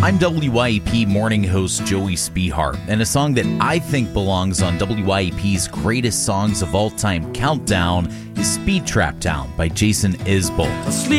I'm WYEP morning host Joey Spehar, and a song that I think belongs on WYEP's Greatest Songs of All Time countdown is Speed Trap Town by Jason Isbell.